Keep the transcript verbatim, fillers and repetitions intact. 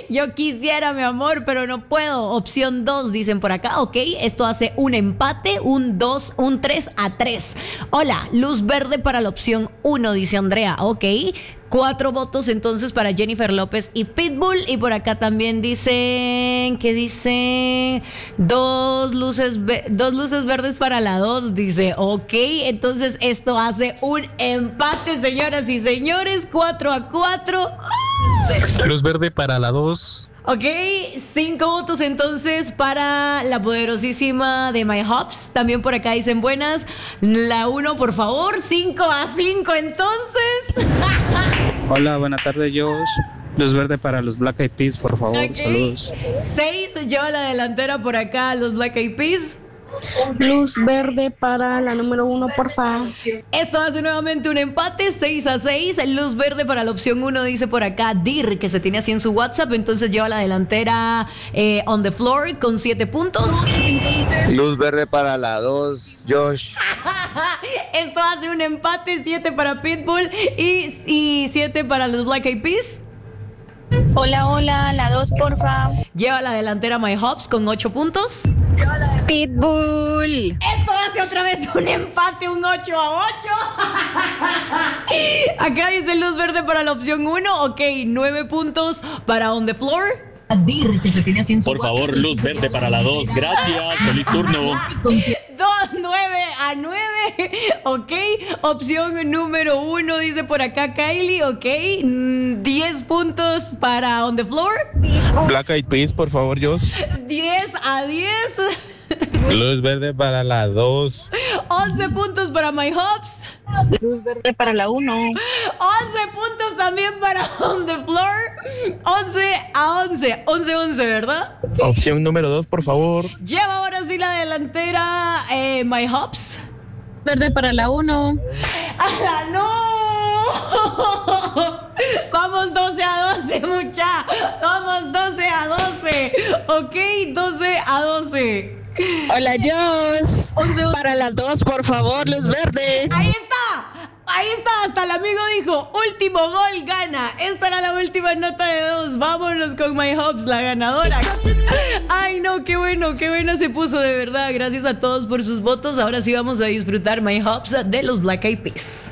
Yo quisiera, mi amor, pero no puedo. Opción dos, dicen por acá. Ok, esto hace un empate, un dos, un tres a tres. Hola, luz verde para la opción uno, dice Andrea. Ok. Cuatro votos entonces para Jennifer López y Pitbull. Y por acá también dicen, ¿qué dicen? Dos luces, ve- dos luces verdes para la dos, dice. Ok, entonces esto hace un empate, señoras y señores. Cuatro a cuatro. Luz verde para la dos. Ok, cinco votos entonces para la poderosísima de My Hops. También por acá dicen buenas. La uno, por favor. Cinco a cinco entonces. Hola, buenas tardes, Josh. Luz verde para los Black Eyed Peas, por favor. Ok. Saludos. Seis lleva la delantera por acá los Black Eyed Peas. Luz verde para la número uno, porfa. Esto hace nuevamente un empate, seis a seis. Luz verde para la opción uno, dice por acá Dir, que se tiene así en su WhatsApp. Entonces lleva la delantera eh, on the floor con siete puntos. Luz verde para la dos, Josh. Esto hace un empate, siete para Pitbull y, y siete para los Black Eyed Peas. Hola, hola, la dos, porfa. Lleva la delantera My Hops con ocho puntos. Pitbull. Esto hace otra vez un empate, un ocho a ocho. Acá dice luz verde para la opción uno. Ok, nueve puntos para On the Floor. Por favor, luz verde para la dos. Gracias. Feliz turno. Dos, nueve a nueve. Ok, opción número uno, dice por acá Kylie. Ok, mm, diez puntos para On the Floor. Black Eyed Peas, por favor, Josh. diez a diez. Luz verde para la dos. once puntos para My Hops. Luz verde para la uno. once puntos también para On the Floor. once a once. once a once, ¿verdad? Opción número dos, por favor. Lleva ahora sí la delantera eh, My Hops. Verde para la uno. ¡Ala, no! Vamos doce a doce, mucha. Vamos doce a doce. Ok, doce a doce. Hola, Josh. Para las dos, por favor, luz verde. Ahí está. Ahí está, hasta el amigo dijo, último gol gana. Esta era la última nota de dos. Vámonos con My Hops, la ganadora. Ay, no, qué bueno, qué bueno se puso de verdad. Gracias a todos por sus votos. Ahora sí vamos a disfrutar My Hops de los Black Eyed Peas.